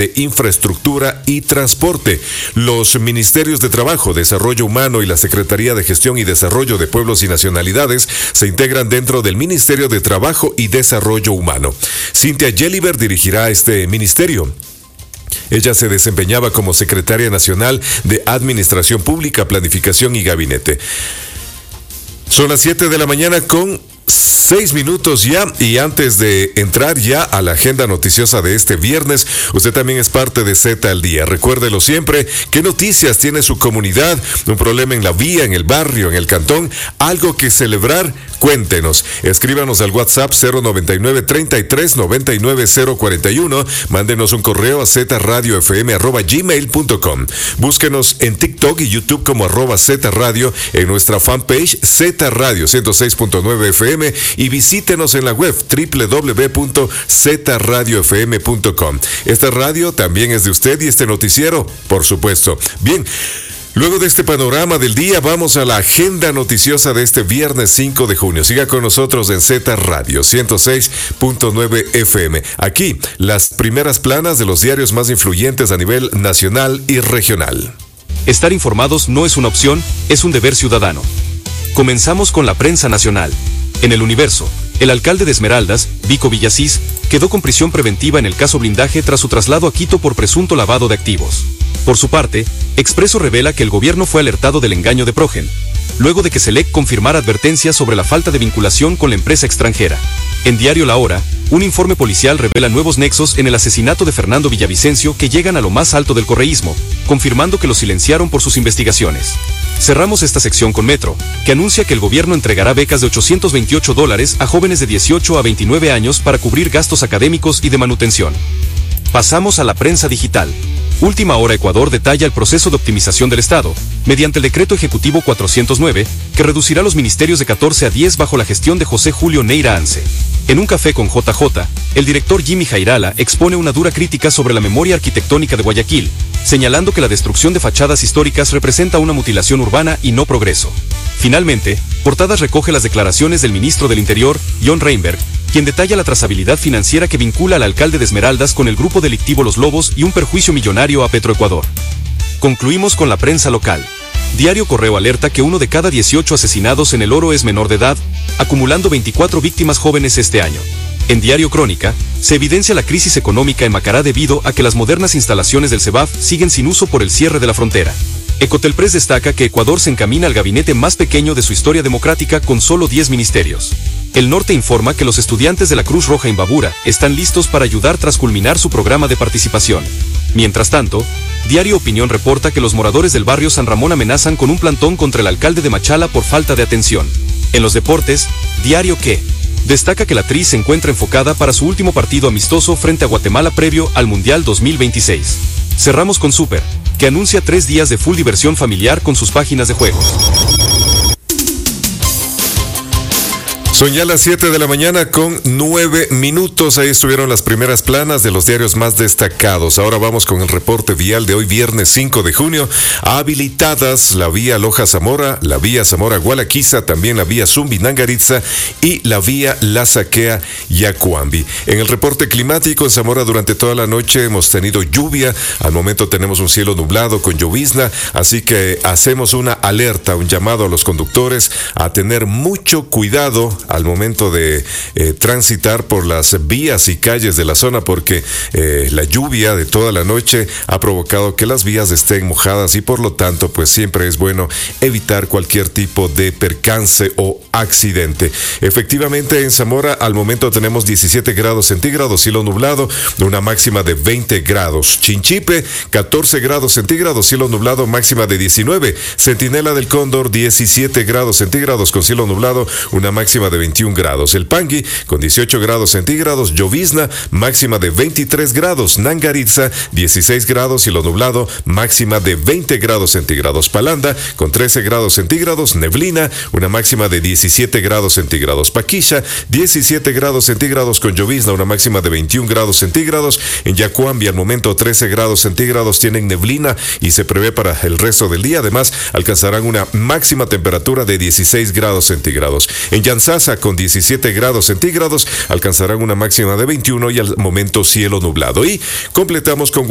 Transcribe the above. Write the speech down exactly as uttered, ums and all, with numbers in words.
de Infraestructura y Transporte. Los Ministerios de Trabajo, Desarrollo Humano y la Secretaría de Gestión y Desarrollo de Pueblos y Nacionalidades se integran dentro del Ministerio de Trabajo y Desarrollo Humano. Cynthia Gelliver dirigirá este ministerio. Ella se desempeñaba como secretaria nacional de Administración Pública, Planificación y Gabinete. Son las siete de la mañana con seis minutos ya, y antes de entrar ya a la agenda noticiosa de este viernes, usted también es parte de Z al Día. Recuérdelo siempre. ¿Qué noticias tiene su comunidad? ¿Un problema en la vía, en el barrio, en el cantón? ¿Algo que celebrar? Cuéntenos. Escríbanos al WhatsApp cero noventa y nueve, treinta y tres, noventa y nueve, cero cuarenta y uno. Mándenos un correo a zradiofm arroba gmail punto com. Búsquenos en TikTok y YouTube como arroba zradio, en nuestra fanpage Z Radio ciento seis punto nueve F M, y visítenos en la web doble u doble u doble u punto z radio f m punto com. Esta radio también es de usted y este noticiero, por supuesto. Bien. Luego de este panorama del día, vamos a la agenda noticiosa de este viernes cinco de junio. Siga con nosotros en Z Radio ciento seis punto nueve F M. Aquí, las primeras planas de los diarios más influyentes a nivel nacional y regional. Estar informados no es una opción, es un deber ciudadano. Comenzamos con la prensa nacional. En El Universo, el alcalde de Esmeraldas, Vico Villasís, quedó con prisión preventiva en el caso Blindaje tras su traslado a Quito por presunto lavado de activos. Por su parte, Expreso revela que el gobierno fue alertado del engaño de Progen, luego de que Selec confirmara advertencias sobre la falta de vinculación con la empresa extranjera. En Diario La Hora, un informe policial revela nuevos nexos en el asesinato de Fernando Villavicencio que llegan a lo más alto del correísmo, confirmando que lo silenciaron por sus investigaciones. Cerramos esta sección con Metro, que anuncia que el gobierno entregará becas de ochocientos veintiocho dólares a jóvenes de dieciocho a veintinueve años para cubrir gastos académicos y de manutención. Pasamos a la prensa digital. Última Hora Ecuador detalla el proceso de optimización del Estado, mediante el Decreto Ejecutivo cuatrocientos nueve, que reducirá los ministerios de catorce a diez bajo la gestión de José Julio Neira Anse. En un café con J J, el director Jimmy Jairala expone una dura crítica sobre la memoria arquitectónica de Guayaquil, señalando que la destrucción de fachadas históricas representa una mutilación urbana y no progreso. Finalmente, Portadas recoge las declaraciones del ministro del Interior, John Reinberg, quien detalla la trazabilidad financiera que vincula al alcalde de Esmeraldas con el grupo delictivo Los Lobos y un perjuicio millonario a Petroecuador. Concluimos con la prensa local. Diario Correo alerta que uno de cada dieciocho asesinados en El Oro es menor de edad, acumulando veinticuatro víctimas jóvenes este año. En Diario Crónica, se evidencia la crisis económica en Macará debido a que las modernas instalaciones del CEBAF siguen sin uso por el cierre de la frontera. Ecotelpress destaca que Ecuador se encamina al gabinete más pequeño de su historia democrática con solo diez ministerios. El Norte informa que los estudiantes de la Cruz Roja Imbabura están listos para ayudar tras culminar su programa de participación. Mientras tanto, Diario Opinión reporta que los moradores del barrio San Ramón amenazan con un plantón contra el alcalde de Machala por falta de atención. En los deportes, Diario Que destaca que la Tri se encuentra enfocada para su último partido amistoso frente a Guatemala previo al Mundial dos mil veintiséis. Cerramos con Super, que anuncia tres días de full diversión familiar con sus páginas de juegos. Son ya las siete de la mañana con nueve minutos. Ahí estuvieron las primeras planas de los diarios más destacados. Ahora vamos con el reporte vial de hoy, viernes cinco de junio. Habilitadas la vía Loja-Zamora, la vía Zamora-Gualaquiza, también la vía Zumbi-Nangaritza y la vía Lazaquea-Yacuambi. En el reporte climático, en Zamora durante toda la noche hemos tenido lluvia. Al momento tenemos un cielo nublado con llovizna, así que hacemos una alerta, un llamado a los conductores a tener mucho cuidado al momento de eh, transitar por las vías y calles de la zona, porque eh, la lluvia de toda la noche ha provocado que las vías estén mojadas y por lo tanto pues siempre es bueno evitar cualquier tipo de percance o accidente. Efectivamente en Zamora al momento tenemos diecisiete grados centígrados, cielo nublado, una máxima de veinte grados. Chinchipe, catorce grados centígrados, cielo nublado, máxima de diecinueve. Centinela del Cóndor, diecisiete grados centígrados con cielo nublado, una máxima de veintiún grados. El Pangui con dieciocho grados centígrados, llovizna, máxima de veintitrés grados. Nangaritza, dieciséis grados, cielo nublado, máxima de veinte grados centígrados. Palanda con trece grados centígrados, neblina, una máxima de diecisiete grados centígrados. Paquisha, diecisiete grados centígrados con llovizna, una máxima de veintiún grados centígrados. En Yacuambi al momento trece grados centígrados, tienen neblina y se prevé para el resto del día. Además alcanzarán una máxima temperatura de dieciséis grados centígrados. En Yanzasa con diecisiete grados centígrados alcanzarán una máxima de veintiuno y al momento cielo nublado. Y completamos con